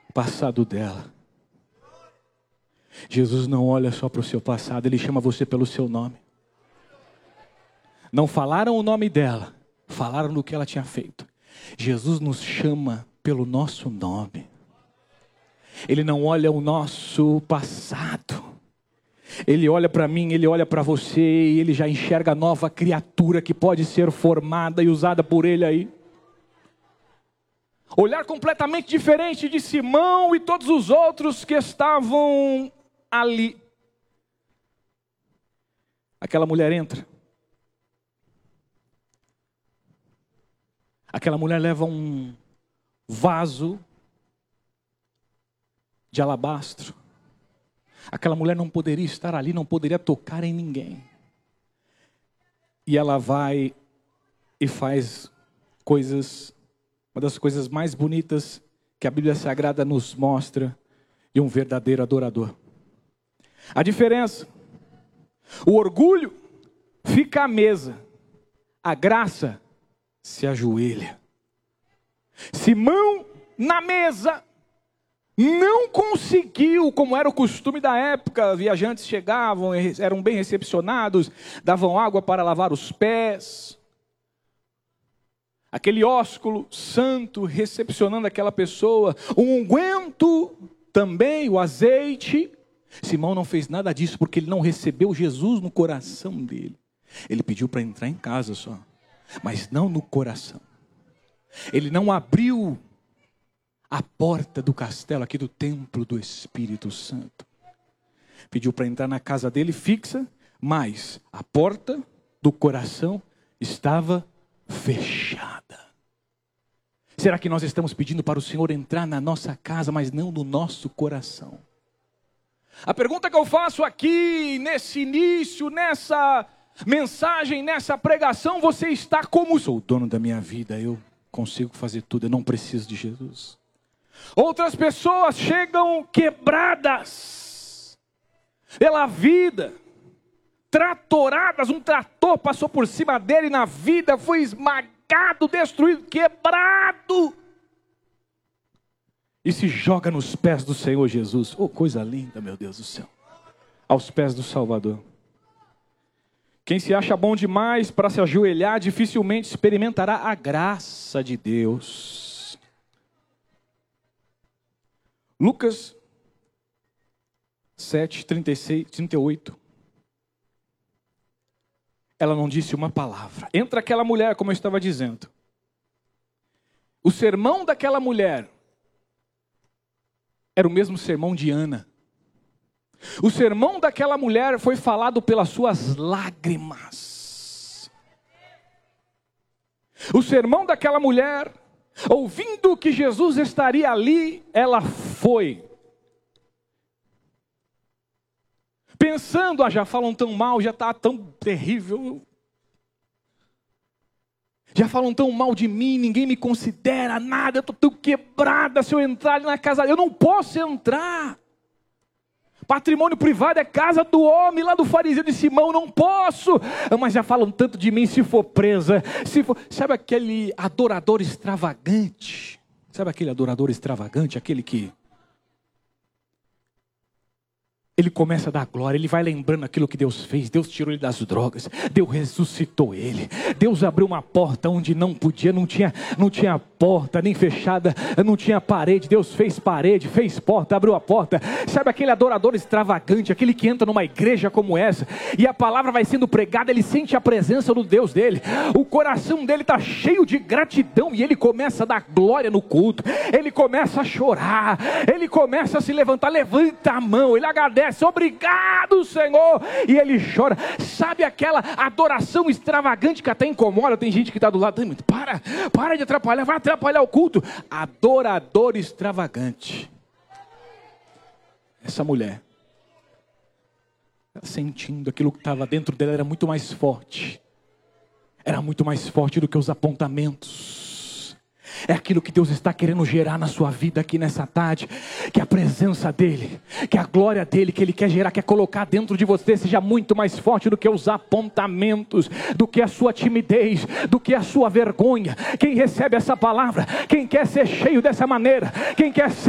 passado dela. Jesus não olha só para o seu passado, Ele chama você pelo seu nome. Não falaram o nome dela, falaram do que ela tinha feito. Jesus nos chama pelo nosso nome. Ele não olha o nosso passado. Ele olha para mim, Ele olha para você e Ele já enxerga a nova criatura que pode ser formada e usada por Ele aí. Olhar completamente diferente de Simão e todos os outros que estavam ali. Aquela mulher entra. Aquela mulher leva um vaso de alabastro. Aquela mulher não poderia estar ali, não poderia tocar em ninguém. E ela vai e faz coisas, uma das coisas mais bonitas que a Bíblia Sagrada nos mostra de um verdadeiro adorador. A diferença: o orgulho fica à mesa, a graça se ajoelha. Simão, na mesa, não conseguiu, como era o costume da época, viajantes chegavam, eram bem recepcionados, davam água para lavar os pés. Aquele ósculo santo recepcionando aquela pessoa, o unguento também, o azeite. Simão não fez nada disso porque ele não recebeu Jesus no coração dele. Ele pediu para entrar em casa só, mas não no coração. Ele não abriu a porta do castelo aqui do templo do Espírito Santo. Pediu para entrar na casa dele fixa, mas a porta do coração estava fechada. Será que nós estamos pedindo para o Senhor entrar na nossa casa, mas não no nosso coração? A pergunta que eu faço aqui, nesse início, nessa mensagem, nessa pregação: você está como? Sou o dono da minha vida, eu consigo fazer tudo, eu não preciso de Jesus. Outras pessoas chegam quebradas pela vida, tratoradas, um trator passou por cima dele na vida, foi esmagado, destruído, quebrado, e se joga nos pés do Senhor Jesus. Oh, coisa linda, meu Deus do céu, aos pés do Salvador. Quem se acha bom demais para se ajoelhar, dificilmente experimentará a graça de Deus. Lucas 7, 36, 38. Ela não disse uma palavra. Entra aquela mulher, como eu estava dizendo. O sermão daquela mulher era o mesmo sermão de Ana. O sermão daquela mulher foi falado pelas suas lágrimas. O sermão daquela mulher, ouvindo que Jesus estaria ali, ela foi. Pensando, já falam tão mal, já está tão terrível. Já falam tão mal de mim, ninguém me considera nada, eu estou tão quebrada, se eu entrar ali na casa, eu não posso entrar. Patrimônio privado é casa do homem, lá do fariseu de Simão, não posso. Mas já falam tanto de mim, se for presa, se for... Sabe aquele adorador extravagante? Sabe aquele adorador extravagante, aquele que... Ele começa a dar glória, ele vai lembrando aquilo que Deus fez. Deus tirou ele das drogas, Deus ressuscitou ele, Deus abriu uma porta onde não podia, não tinha porta nem fechada, não tinha parede, Deus fez parede, fez porta, abriu a porta. Sabe aquele adorador extravagante, aquele que entra numa igreja como essa, e a palavra vai sendo pregada, ele sente a presença do Deus dele, o coração dele está cheio de gratidão, e ele começa a dar glória no culto, ele começa a chorar, ele começa a se levantar, levanta a mão, ele agradece, obrigado Senhor, e ele chora. Sabe aquela adoração extravagante que até incomoda? Tem gente que está do lado, para de atrapalhar, vai atrapalhar o culto. Adorador extravagante. Essa mulher, ela sentindo aquilo que estava dentro dela era muito mais forte, do que os apontamentos. É aquilo que Deus está querendo gerar na sua vida aqui nessa tarde, que a presença dEle, que a glória dEle, que Ele quer gerar, quer colocar dentro de você, seja muito mais forte do que os apontamentos, do que a sua timidez, do que a sua vergonha. Quem recebe essa palavra, quem quer ser cheio dessa maneira, quem quer ser